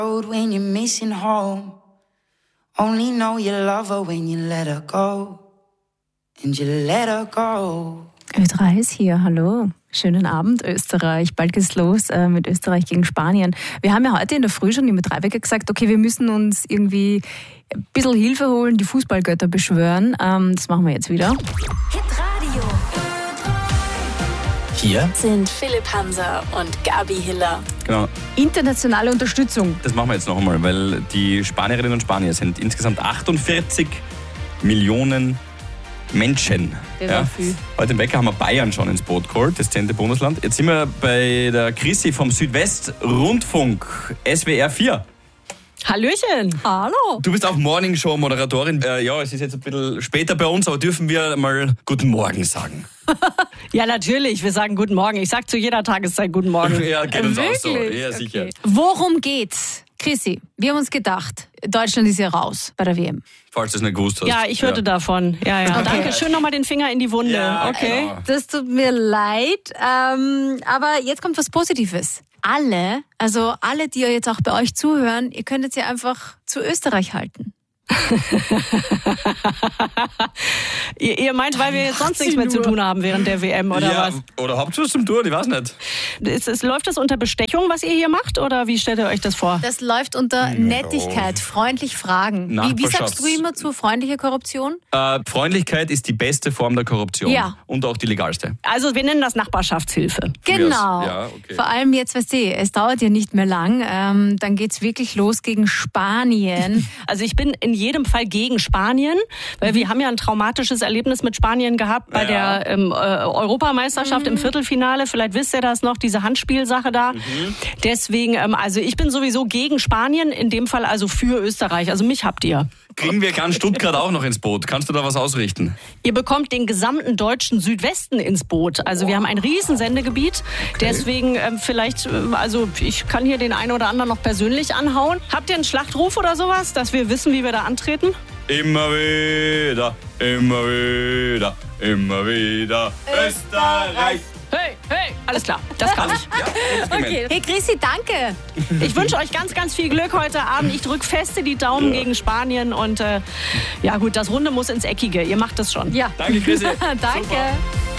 When you're missing home, only know you love her when you let her go, and you let her go. Ö3 ist hier, hallo. Schönen Abend, Österreich. Bald geht's los mit Österreich gegen Spanien. Wir haben ja heute in der Früh schon im Betreiber gesagt, okay, wir müssen uns irgendwie ein bisschen Hilfe holen, die Fußballgötter beschwören. Das machen wir jetzt wieder. Hitradio. Hier Sind Philipp Hanser und Gabi Hiller. genau. Internationale Unterstützung. Das machen wir jetzt noch einmal, weil die Spanierinnen und Spanier sind insgesamt 48 Millionen Menschen. Das war viel. Heute im Wecker haben wir Bayern schon ins Boot geholt, das 10. Bundesland. Jetzt sind wir bei der Chrissy vom Südwestrundfunk, SWR 4. Hallöchen. Hallo. Du bist auch Morningshow-Moderatorin. Ja, es ist jetzt ein bisschen später bei uns, aber dürfen wir mal Guten Morgen sagen? Ja, natürlich. Wir sagen Guten Morgen. Ich sag zu jeder Tageszeit Guten Morgen. Ja, geht uns auch so. Wirklich? Ja, sicher. Okay. Worum geht's? Chrissy, wir haben uns gedacht, Deutschland ist ja raus bei der WM. Falls du es nicht gewusst hast. Ja, ich hörte davon. Ja. Okay. Danke. Schön nochmal den Finger in die Wunde. Ja, Okay. genau. Das tut mir leid, aber jetzt kommt was Positives. Alle, die ja jetzt auch bei euch zuhören, ihr könnt jetzt ja einfach zu Österreich halten. Ihr meint, weil wir jetzt sonst nichts mehr zu tun haben während der WM, oder ja, was? Oder habt ihr was zum Tun? Ich weiß nicht. Läuft das unter Bestechung, was ihr hier macht, oder wie stellt ihr euch das vor? Das läuft unter Nettigkeit, freundlich fragen. Wie sagst du immer zu freundlicher Korruption? Freundlichkeit ist die beste Form der Korruption. Ja. Und auch die legalste. Also wir nennen das Nachbarschaftshilfe. Genau. Ja, okay. Vor allem jetzt, weißt du, es dauert ja nicht mehr lang. Dann geht's wirklich los gegen Spanien. Also ich bin in jedem Fall gegen Spanien, weil wir haben ja ein traumatisches Erlebnis mit Spanien gehabt bei der Europameisterschaft im Viertelfinale. Vielleicht wisst ihr das noch, diese Handspielsache da. Deswegen, also ich bin sowieso gegen Spanien, in dem Fall also für Österreich. Also mich habt ihr. Kriegen wir ganz Stuttgart auch noch ins Boot? Kannst du da was ausrichten? Ihr bekommt den gesamten deutschen Südwesten ins Boot. Also wir haben ein riesen Sendegebiet. Deswegen vielleicht, also ich kann hier den einen oder anderen noch persönlich anhauen. Habt ihr einen Schlachtruf oder sowas, dass wir wissen, wie wir da antreten? Immer wieder, immer wieder, immer wieder Österreich. Hey, hey, alles klar, das kann ich. Okay. Hey Chrissy, danke. Ich wünsche euch ganz, ganz viel Glück heute Abend. Ich drücke feste die Daumen gegen Spanien und ja gut, das Runde muss ins Eckige. Ihr macht das schon. Ja. Danke, Chrissy. Danke. Super.